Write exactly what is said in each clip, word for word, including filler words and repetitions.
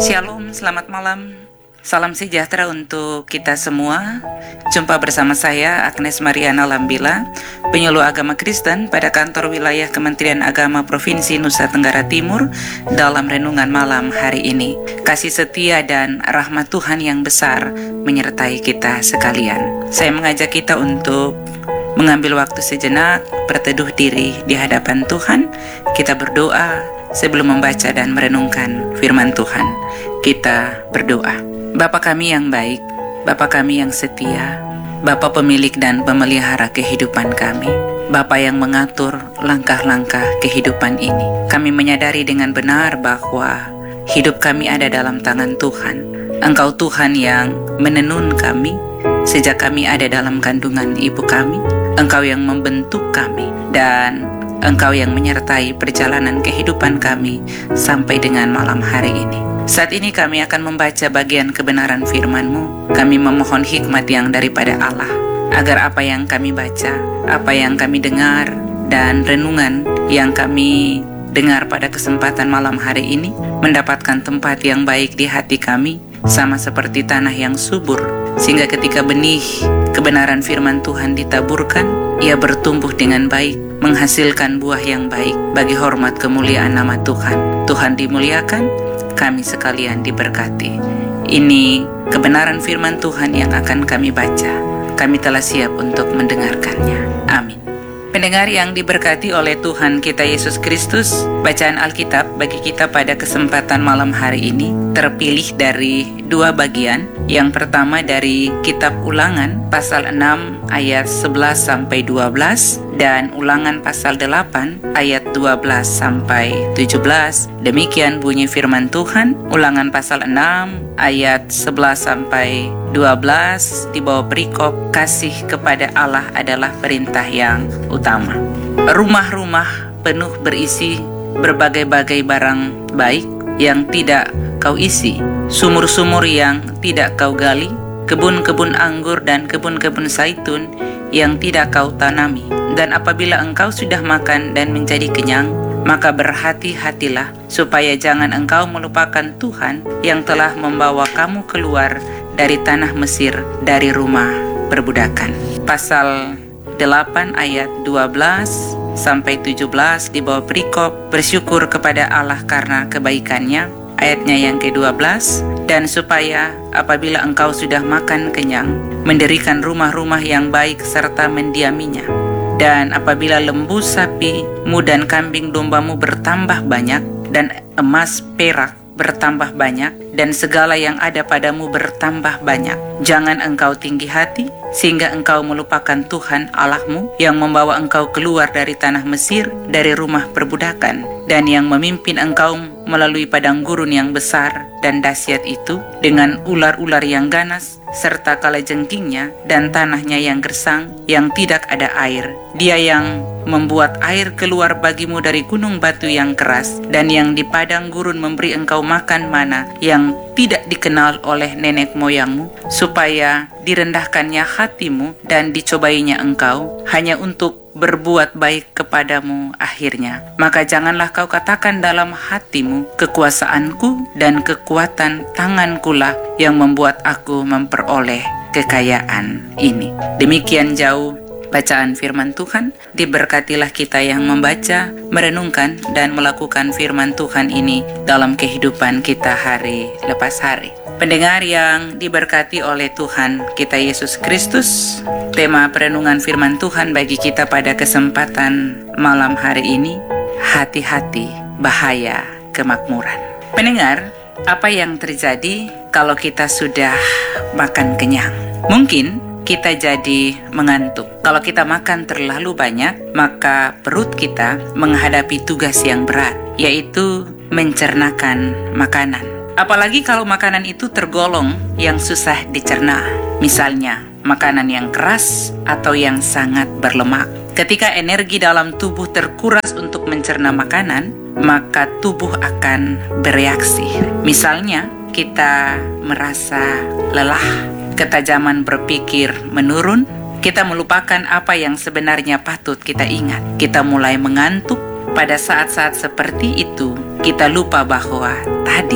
Shalom, selamat malam. Salam sejahtera untuk kita semua. Jumpa bersama saya Agnes Mariana Lambila, penyuluh agama Kristen pada kantor wilayah Kementerian Agama Provinsi Nusa Tenggara Timur dalam renungan malam hari ini. Kasih setia dan rahmat Tuhan yang besar menyertai kita sekalian. Saya mengajak kita untuk mengambil waktu sejenak, berteduh diri di hadapan Tuhan. Kita berdoa sebelum membaca dan merenungkan firman Tuhan. Kita berdoa. Bapa kami yang baik, Bapa kami yang setia, Bapa pemilik dan pemelihara kehidupan kami, Bapa yang mengatur langkah-langkah kehidupan ini. Kami menyadari dengan benar bahwa hidup kami ada dalam tangan Tuhan. Engkau Tuhan yang menenun kami sejak kami ada dalam kandungan ibu kami. Engkau yang membentuk kami dan Engkau yang menyertai perjalanan kehidupan kami sampai dengan malam hari ini. Saat ini kami akan membaca bagian kebenaran firman-Mu. Kami memohon hikmat yang daripada Allah, agar apa yang kami baca, apa yang kami dengar, dan renungan yang kami dengar pada kesempatan malam hari ini mendapatkan tempat yang baik di hati kami, sama seperti tanah yang subur, sehingga ketika benih kebenaran firman Tuhan ditaburkan, ia bertumbuh dengan baik, menghasilkan buah yang baik bagi hormat kemuliaan nama Tuhan. Tuhan dimuliakan, kami sekalian diberkati. Ini kebenaran firman Tuhan yang akan kami baca. Kami telah siap untuk mendengarkannya. Amin. Pendengar yang diberkati oleh Tuhan kita Yesus Kristus, bacaan Alkitab bagi kita pada kesempatan malam hari ini terpilih dari dua bagian. Yang pertama dari kitab Ulangan pasal enam ayat sebelas sampai dua belas dan Ulangan pasal delapan ayat dua belas sampai tujuh belas. Demikian bunyi firman Tuhan. Ulangan pasal enam ayat sebelas sampai dua belas di bawah perikop kasih kepada Allah adalah perintah yang utama. Rumah-rumah penuh berisi berbagai-bagai barang baik yang tidak kau isi, sumur-sumur yang tidak kau gali, kebun-kebun anggur dan kebun-kebun zaitun yang tidak kau tanami. Dan apabila engkau sudah makan dan menjadi kenyang, maka berhati-hatilah supaya jangan engkau melupakan Tuhan yang telah membawa kamu keluar dari tanah Mesir, dari rumah perbudakan. Pasal delapan ayat dua belas sampai tujuh belas di bawah perikop bersyukur kepada Allah karena kebaikannya. Ayatnya yang kedua belas, dan supaya apabila engkau sudah makan kenyang, mendirikan rumah-rumah yang baik serta mendiaminya. Dan apabila lembu sapimu dan kambing dombamu bertambah banyak, dan emas perak bertambah banyak, dan segala yang ada padamu bertambah banyak, jangan engkau tinggi hati, sehingga engkau melupakan Tuhan Allahmu yang membawa engkau keluar dari tanah Mesir, dari rumah perbudakan, dan yang memimpin engkau melalui padang gurun yang besar dan dahsyat itu, dengan ular-ular yang ganas, serta kalajengkingnya, dan tanahnya yang gersang, yang tidak ada air. Dia yang membuat air keluar bagimu dari gunung batu yang keras, dan yang di padang gurun memberi engkau makan mana yang tidak dikenal oleh nenek moyangmu, supaya direndahkannya hatimu dan dicobainya engkau, hanya untuk berbuat baik kepadamu akhirnya. Maka janganlah kau katakan dalam hatimu, kekuasaanku dan kekuatan tangankulah yang membuat aku memperoleh kekayaan ini. Demikian jauh bacaan firman Tuhan. Diberkatilah kita yang membaca, merenungkan, dan melakukan firman Tuhan ini dalam kehidupan kita hari lepas hari. Pendengar yang diberkati oleh Tuhan kita Yesus Kristus, tema perenungan firman Tuhan bagi kita pada kesempatan malam hari ini, hati-hati bahaya kemakmuran. Pendengar, apa yang terjadi kalau kita sudah makan kenyang? Mungkin kita jadi mengantuk. Kalau kita makan terlalu banyak, maka perut kita menghadapi tugas yang berat, yaitu mencernakan makanan. Apalagi kalau makanan itu tergolong yang susah dicerna. Misalnya, makanan yang keras atau yang sangat berlemak. Ketika energi dalam tubuh terkuras untuk mencerna makanan, maka tubuh akan bereaksi. Misalnya, kita merasa lelah, ketajaman berpikir menurun, kita melupakan apa yang sebenarnya patut kita ingat. Kita mulai mengantuk. Pada saat-saat seperti itu, kita lupa bahwa tadi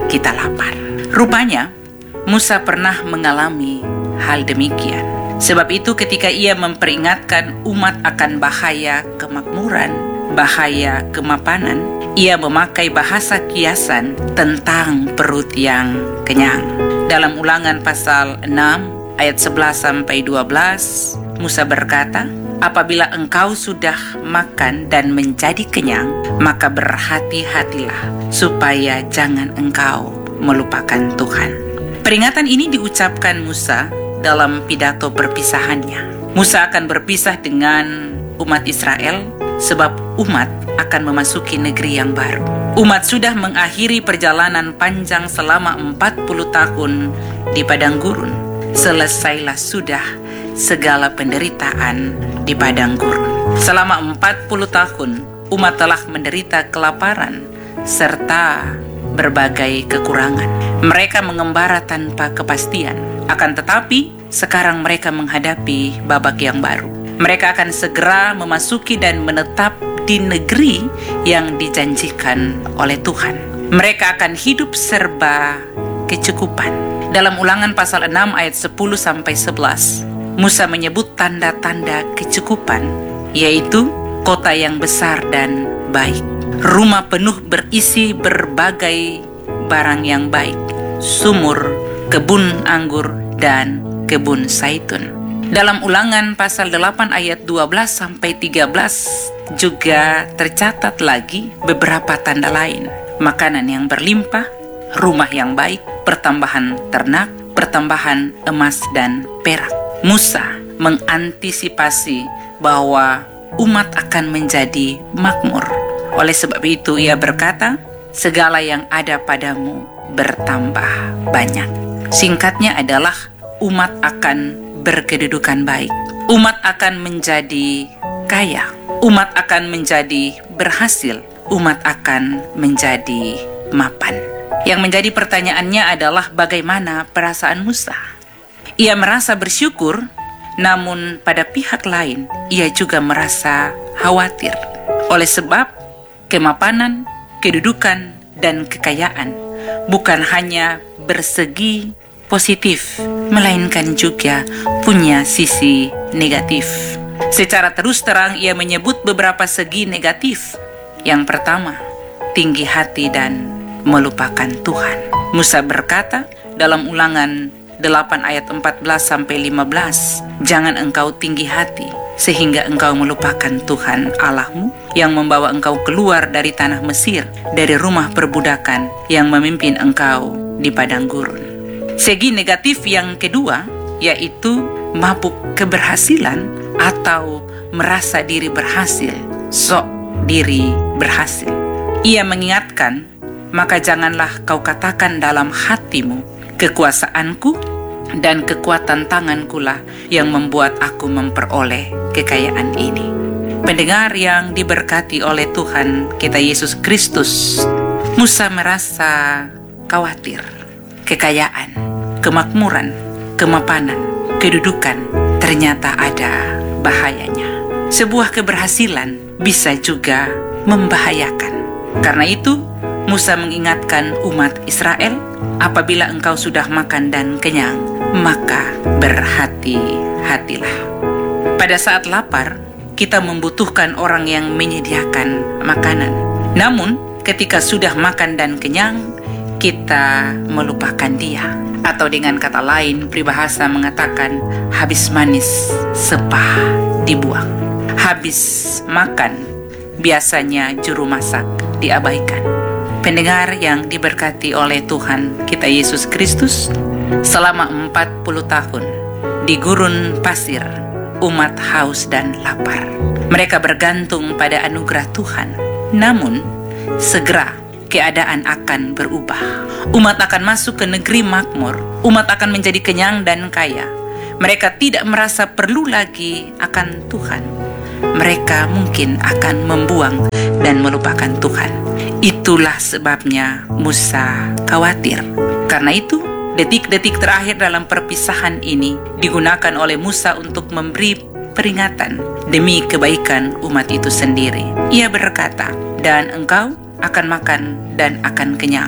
kita lapar. Rupanya Musa pernah mengalami hal demikian. Sebab itu ketika ia memperingatkan umat akan bahaya kemakmuran, bahaya kemapanan, ia memakai bahasa kiasan tentang perut yang kenyang. Dalam Ulangan pasal enam ayat sebelas sampai dua belas, Musa berkata, apabila engkau sudah makan dan menjadi kenyang, maka berhati-hatilah supaya jangan engkau melupakan Tuhan. Peringatan ini diucapkan Musa dalam pidato perpisahannya. Musa akan berpisah dengan umat Israel sebab umat akan memasuki negeri yang baru. Umat sudah mengakhiri perjalanan panjang selama empat puluh tahun di padang gurun. Selesailah sudah segala penderitaan di padang gurun. Selama empat puluh tahun, umat telah menderita kelaparan serta berbagai kekurangan. Mereka mengembara tanpa kepastian. Akan tetapi, sekarang mereka menghadapi babak yang baru. Mereka akan segera memasuki dan menetap di negeri yang dijanjikan oleh Tuhan. Mereka akan hidup serba kecukupan. Dalam Ulangan pasal enam ayat sepuluh sampai sebelas, Musa menyebut tanda-tanda kecukupan, yaitu kota yang besar dan baik, rumah penuh berisi berbagai barang yang baik, sumur, kebun anggur, dan kebun zaitun. Dalam Ulangan pasal delapan ayat dua belas sampai tiga belas juga tercatat lagi beberapa tanda lain. Makanan yang berlimpah, rumah yang baik, pertambahan ternak, pertambahan emas dan perak. Musa mengantisipasi bahwa umat akan menjadi makmur. Oleh sebab itu ia berkata, segala yang ada padamu bertambah banyak. Singkatnya adalah umat akan berkedudukan baik. Umat akan menjadi kaya. Umat akan menjadi berhasil. Umat akan menjadi mapan. Yang menjadi pertanyaannya adalah bagaimana perasaan Musa? Ia merasa bersyukur, namun pada pihak lain ia juga merasa khawatir. Oleh sebab kemapanan, kedudukan, dan kekayaan bukan hanya bersegi positif, melainkan juga punya sisi negatif. Secara terus terang ia menyebut beberapa segi negatif. Yang pertama, tinggi hati dan melupakan Tuhan. Musa berkata dalam Ulangan delapan ayat empat belas sampai lima belas, jangan engkau tinggi hati sehingga engkau melupakan Tuhan Allahmu yang membawa engkau keluar dari tanah Mesir, dari rumah perbudakan, yang memimpin engkau di padang gurun. Segi negatif yang kedua yaitu mabuk keberhasilan atau merasa diri berhasil, sok diri berhasil. Ia mengingatkan, maka janganlah kau katakan dalam hatimu, kekuasaanku dan kekuatan tangankulah yang membuat aku memperoleh kekayaan ini. Pendengar yang diberkati oleh Tuhan kita Yesus Kristus, Musa merasa khawatir. Kekayaan, kemakmuran, kemapanan, kedudukan ternyata ada bahayanya. Sebuah keberhasilan bisa juga membahayakan. Karena itu, Musa mengingatkan umat Israel, apabila engkau sudah makan dan kenyang, maka berhati-hatilah. Pada saat lapar, kita membutuhkan orang yang menyediakan makanan. Namun, ketika sudah makan dan kenyang, kita melupakan dia. Atau dengan kata lain, peribahasa mengatakan, habis manis, sepah dibuang. Habis makan, biasanya juru masak diabaikan. Pendengar yang diberkati oleh Tuhan kita Yesus Kristus, selama empat puluh tahun di gurun pasir, umat haus dan lapar. Mereka bergantung pada anugerah Tuhan. Namun, segera keadaan akan berubah. Umat akan masuk ke negeri makmur. Umat akan menjadi kenyang dan kaya. Mereka tidak merasa perlu lagi akan Tuhan. Mereka mungkin akan membuang dan melupakan Tuhan. Itulah sebabnya Musa khawatir. Karena itu, detik-detik terakhir dalam perpisahan ini digunakan oleh Musa untuk memberi peringatan demi kebaikan umat itu sendiri. Ia berkata, dan engkau akan makan dan akan kenyang.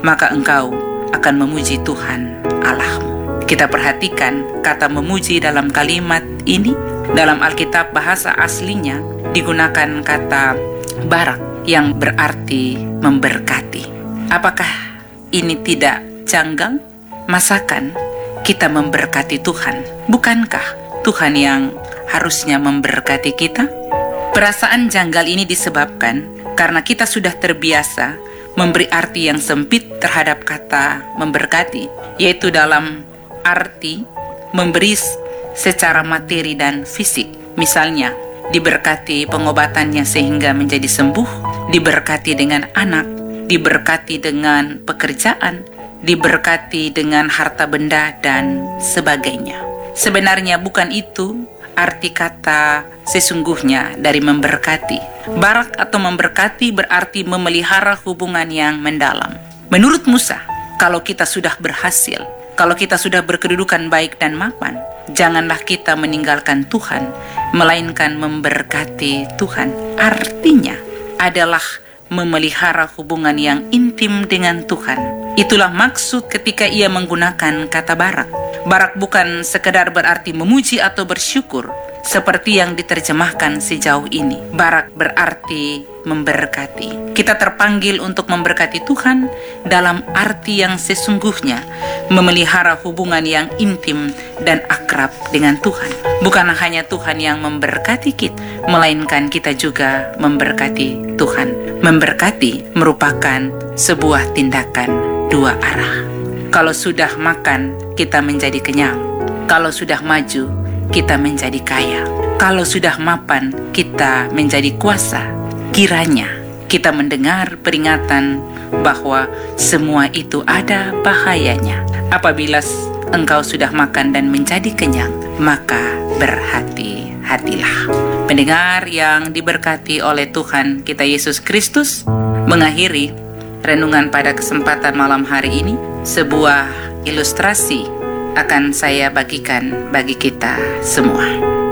maka engkau akan memuji Tuhan Allahmu. Kita perhatikan kata memuji dalam kalimat ini. Dalam Alkitab bahasa aslinya digunakan kata barak yang berarti memberkati. Apakah ini tidak janggal? Masakan kita memberkati Tuhan? Bukankah Tuhan yang harusnya memberkati kita? Perasaan janggal ini disebabkan karena kita sudah terbiasa memberi arti yang sempit terhadap kata memberkati, yaitu dalam arti memberi secara materi dan fisik. Misalnya, diberkati pengobatannya sehingga menjadi sembuh, diberkati dengan anak, diberkati dengan pekerjaan, diberkati dengan harta benda, dan sebagainya. Sebenarnya bukan itu arti kata sesungguhnya dari memberkati. Barak atau memberkati berarti memelihara hubungan yang mendalam. Menurut Musa, kalau kita sudah berhasil, kalau kita sudah berkedudukan baik dan mapan, janganlah kita meninggalkan Tuhan, melainkan memberkati Tuhan. Artinya adalah memelihara hubungan yang intim dengan Tuhan. Itulah maksud ketika ia menggunakan kata barak. Barak bukan sekedar berarti memuji atau bersyukur, seperti yang diterjemahkan sejauh ini. Barak berarti memberkati. Kita terpanggil untuk memberkati Tuhan dalam arti yang sesungguhnya, memelihara hubungan yang intim dan akrab dengan Tuhan. Bukan hanya Tuhan yang memberkati kita, melainkan kita juga memberkati Tuhan. Memberkati merupakan sebuah tindakan dua arah. Kalau sudah makan, kita menjadi kenyang. Kalau sudah maju, kita menjadi kaya. Kalau sudah mapan, kita menjadi kuasa. Kiranya kita mendengar peringatan bahwa semua itu ada bahayanya. Apabila engkau sudah makan dan menjadi kenyang, maka berhati-hatilah. Pendengar yang diberkati oleh Tuhan kita Yesus Kristus, mengakhiri renungan pada kesempatan malam hari ini, sebuah ilustrasi akan saya bagikan bagi kita semua.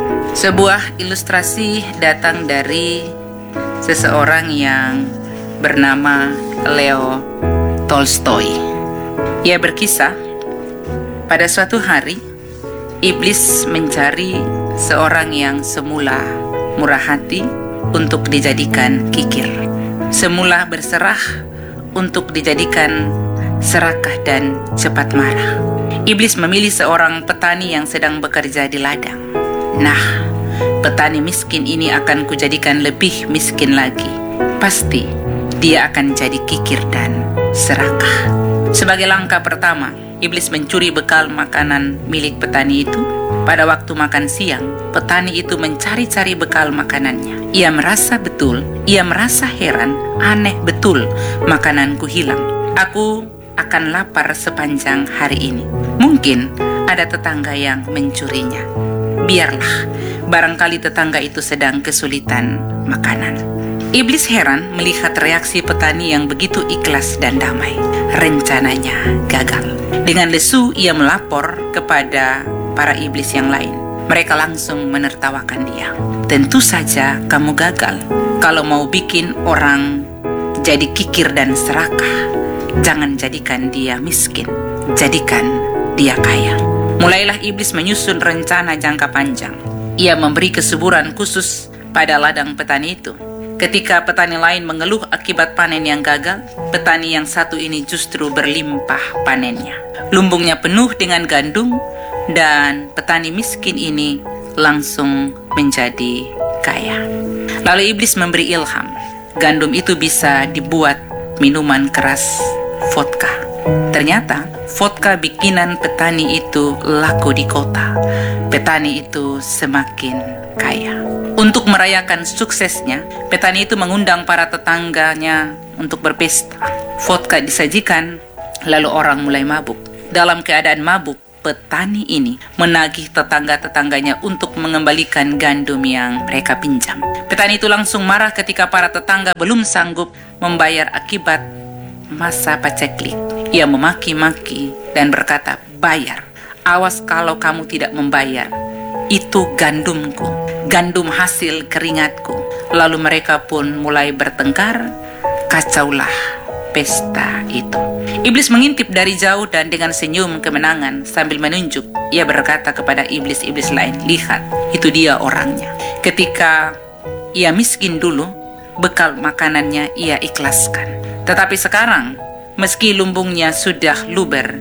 Sebuah ilustrasi datang dari seseorang yang bernama Leo Tolstoy. Ia berkisah, pada suatu hari, iblis mencari seorang yang semula murah hati untuk dijadikan kikir. Semula berserah untuk dijadikan serakah dan cepat marah. Iblis memilih seorang petani yang sedang bekerja di ladang. Nah, petani miskin ini akan kujadikan lebih miskin lagi. Pasti dia akan jadi kikir dan serakah. Sebagai langkah pertama, iblis mencuri bekal makanan milik petani itu. Pada waktu makan siang, petani itu mencari-cari bekal makanannya. Ia merasa betul, ia merasa heran, aneh betul, makananku hilang. Aku akan lapar sepanjang hari ini. Mungkin ada tetangga yang mencurinya. Biarlah, barangkali tetangga itu sedang kesulitan makanan. Iblis heran melihat reaksi petani yang begitu ikhlas dan damai. Rencananya gagal. Dengan lesu ia melapor kepada para iblis yang lain. Mereka langsung menertawakan dia. Tentu saja kamu gagal. Kalau mau bikin orang jadi kikir dan serakah, jangan jadikan dia miskin, jadikan dia kaya. Mulailah iblis menyusun rencana jangka panjang. Ia memberi kesuburan khusus pada ladang petani itu. Ketika petani lain mengeluh akibat panen yang gagal, petani yang satu ini justru berlimpah panennya. Lumbungnya penuh dengan gandum, dan petani miskin ini langsung menjadi kaya. Lalu iblis memberi ilham. Gandum itu bisa dibuat minuman keras, vodka. Ternyata vodka bikinan petani itu laku di kota. Petani itu semakin kaya. Untuk merayakan suksesnya, petani itu mengundang para tetangganya untuk berpesta. Vodka disajikan, lalu orang mulai mabuk. Dalam keadaan mabuk, petani ini menagih tetangga-tetangganya untuk mengembalikan gandum yang mereka pinjam. Petani itu langsung marah ketika para tetangga belum sanggup membayar akibat masa paceklik. Ia memaki-maki dan berkata, bayar. Awas kalau kamu tidak membayar. Itu gandumku, gandum hasil keringatku. Lalu mereka pun mulai bertengkar. Kacaulah pesta itu. Iblis mengintip dari jauh dan dengan senyum kemenangan sambil menunjuk, ia berkata kepada iblis-iblis lain, "Lihat, itu dia orangnya. Ketika ia miskin dulu, bekal makanannya ia ikhlaskan. Tetapi sekarang, meski lumbungnya sudah luber,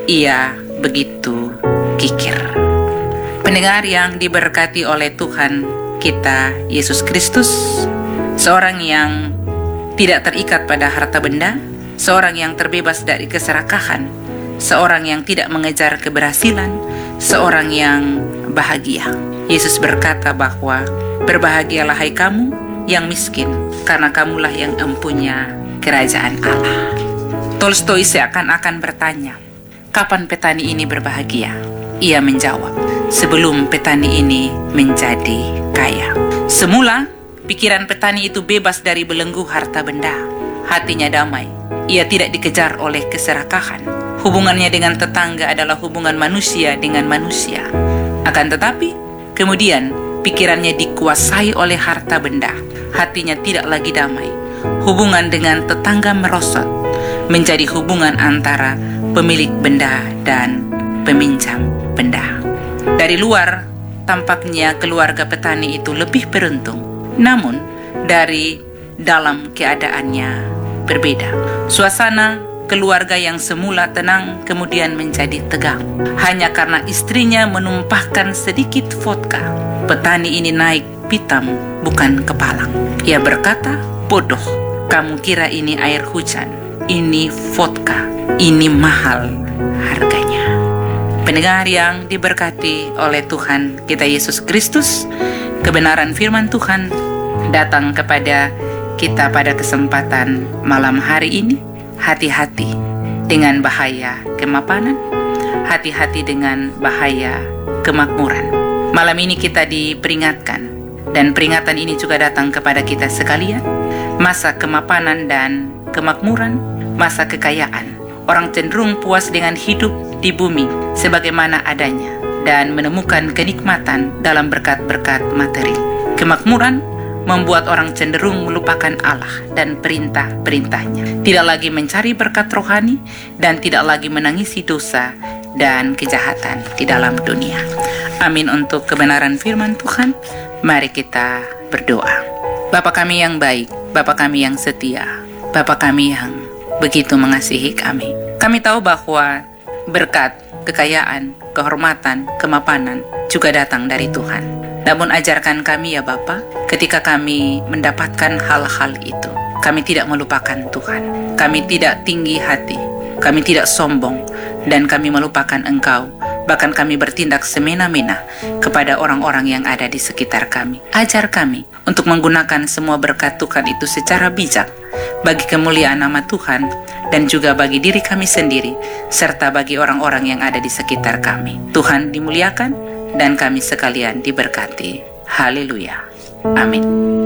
ia begitu kikir." Pendengar yang diberkati oleh Tuhan kita Yesus Kristus, seorang yang tidak terikat pada harta benda, seorang yang terbebas dari keserakahan, seorang yang tidak mengejar keberhasilan, seorang yang bahagia. Yesus berkata bahwa, "Berbahagialah hai kamu yang miskin, karena kamulah yang empunya kerajaan Allah." Tolstoy seakan-akan bertanya, "Kapan petani ini berbahagia?" Ia menjawab, "Sebelum petani ini menjadi kaya." Semula, pikiran petani itu bebas dari belenggu harta benda. Hatinya damai. Ia tidak dikejar oleh keserakahan. Hubungannya dengan tetangga adalah hubungan manusia dengan manusia. Akan tetapi, kemudian pikirannya dikuasai oleh harta benda. Hatinya tidak lagi damai. Hubungan dengan tetangga merosot, menjadi hubungan antara pemilik benda dan peminjam benda. Dari luar, tampaknya keluarga petani itu lebih beruntung. Namun, dari dalam keadaannya berbeda. Suasana keluarga yang semula tenang kemudian menjadi tegang. Hanya karena istrinya menumpahkan sedikit vodka, petani ini naik pitam bukan kepalang. Ia berkata, "Bodoh, kamu kira ini air hujan. Ini vodka. Ini mahal harganya." Pendengar yang diberkati oleh Tuhan kita Yesus Kristus, kebenaran firman Tuhan datang kepada kita pada kesempatan malam hari ini. Hati-hati dengan bahaya kemapanan, hati-hati dengan bahaya kemakmuran. Malam ini kita diperingatkan, dan peringatan ini juga datang kepada kita sekalian. Masa kemapanan dan kemakmuran, masa kekayaan. Orang cenderung puas dengan hidup di bumi sebagaimana adanya dan menemukan kenikmatan dalam berkat-berkat materi. Kemakmuran membuat orang cenderung melupakan Allah dan perintah-perintahnya. Tidak lagi mencari berkat rohani dan tidak lagi menangisi dosa dan kejahatan di dalam dunia. Amin untuk kebenaran firman Tuhan. Mari kita berdoa. Bapa kami yang baik, Bapa kami yang setia, Bapa kami yang begitu mengasihi kami. Kami tahu bahwa berkat, kekayaan, kehormatan, kemapanan juga datang dari Tuhan. Namun ajarkan kami ya Bapa, ketika kami mendapatkan hal-hal itu, kami tidak melupakan Tuhan. Kami tidak tinggi hati, kami tidak sombong, dan kami melupakan Engkau. Bahkan kami bertindak semena-mena kepada orang-orang yang ada di sekitar kami. Ajar kami untuk menggunakan semua berkat Tuhan itu secara bijak, bagi kemuliaan nama Tuhan, dan juga bagi diri kami sendiri, serta bagi orang-orang yang ada di sekitar kami. Tuhan dimuliakan, dan kami sekalian diberkati. Haleluya. Amin.